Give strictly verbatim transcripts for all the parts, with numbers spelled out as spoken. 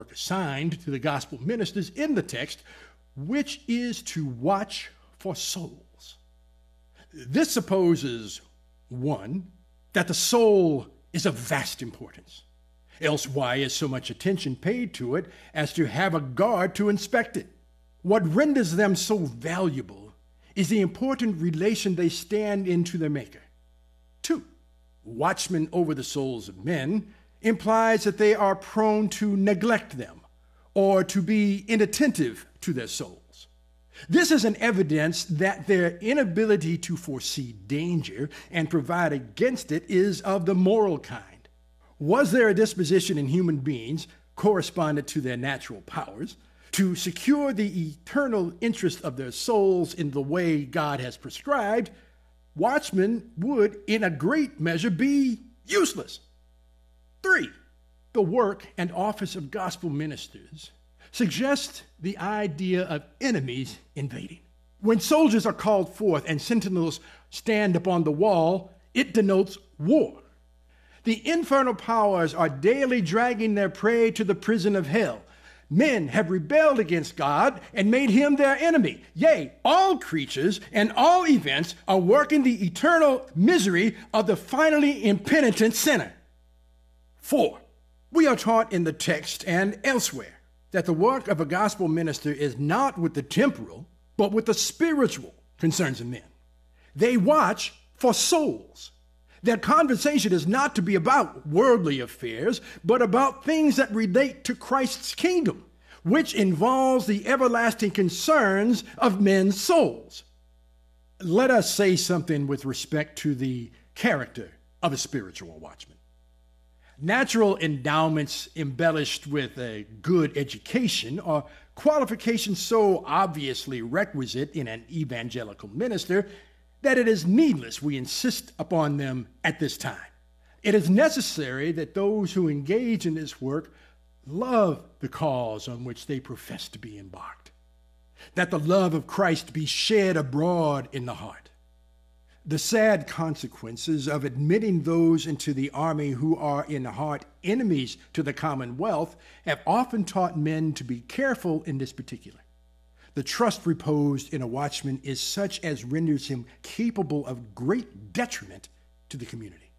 assigned to the gospel ministers in the text, which is to watch for souls. This supposes, one, that the soul is of vast importance. Else why is so much attention paid to it as to have a guard to inspect it? What renders them so valuable is the important relation they stand in to their Maker. Two, watchmen over the souls of men implies that they are prone to neglect them or to be inattentive to their souls. This is an evidence that their inability to foresee danger and provide against it is of the moral kind. Was there a disposition in human beings, correspondent to their natural powers, to secure the eternal interest of their souls in the way God has prescribed, watchmen would, in a great measure, be useless. Three, the work and office of gospel ministers suggest the idea of enemies invading. When soldiers are called forth and sentinels stand upon the wall, it denotes war. The infernal powers are daily dragging their prey to the prison of hell. Men have rebelled against God and made him their enemy. Yea, all creatures and all events are working the eternal misery of the finally impenitent sinner. Four, we are taught in the text and elsewhere that the work of a gospel minister is not with the temporal, but with the spiritual concerns of men. They watch for souls. Their conversation is not to be about worldly affairs, but about things that relate to Christ's kingdom, which involves the everlasting concerns of men's souls. Let us say something with respect to the character of a spiritual watchman. Natural endowments embellished with a good education are qualifications so obviously requisite in an evangelical minister that it is needless we insist upon them at this time. It is necessary that those who engage in this work love the cause on which they profess to be embarked, that the love of Christ be shed abroad in the heart. The sad consequences of admitting those into the army who are in heart enemies to the commonwealth have often taught men to be careful in this particular. The trust reposed in a watchman is such as renders him capable of great detriment to the community.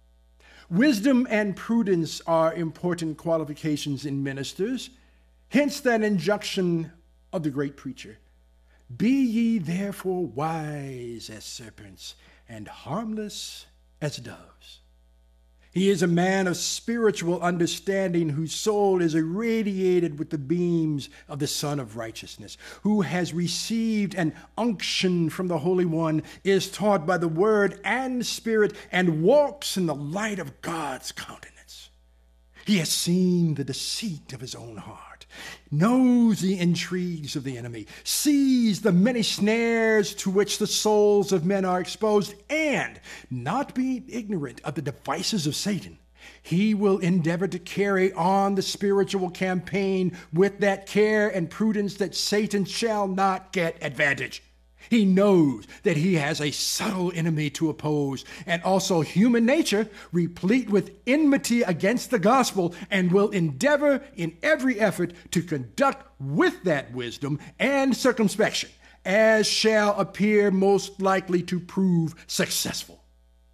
Wisdom and prudence are important qualifications in ministers, hence that injunction of the great preacher, "Be ye therefore wise as serpents and harmless as doves." He is a man of spiritual understanding whose soul is irradiated with the beams of the Sun of Righteousness, who has received an unction from the Holy One, is taught by the Word and Spirit, and walks in the light of God's countenance. He has seen the deceit of his own heart, knows the intrigues of the enemy, sees the many snares to which the souls of men are exposed, and, not being ignorant of the devices of Satan, he will endeavor to carry on the spiritual campaign with that care and prudence that Satan shall not get advantage. He knows that he has a subtle enemy to oppose, and also human nature replete with enmity against the gospel, and will endeavor in every effort to conduct with that wisdom and circumspection, as shall appear most likely to prove successful.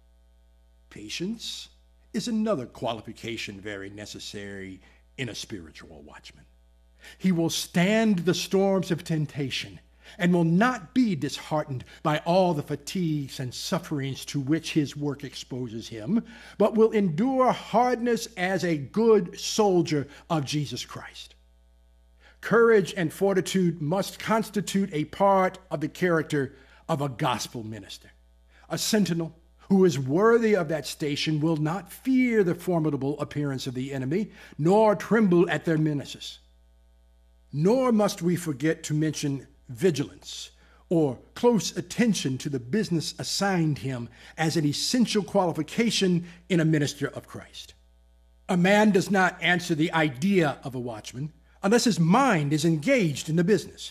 Patience is another qualification very necessary in a spiritual watchman. He will stand the storms of temptation and will not be disheartened by all the fatigues and sufferings to which his work exposes him, but will endure hardness as a good soldier of Jesus Christ. Courage and fortitude must constitute a part of the character of a gospel minister. A sentinel who is worthy of that station will not fear the formidable appearance of the enemy, nor tremble at their menaces. Nor must we forget to mention vigilance, or close attention to the business assigned him as an essential qualification in a minister of Christ. A man does not answer the idea of a watchman unless his mind is engaged in the business.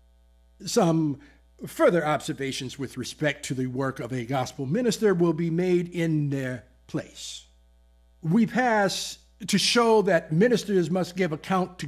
Some further observations with respect to the work of a gospel minister will be made in their place. We pass to show that ministers must give account to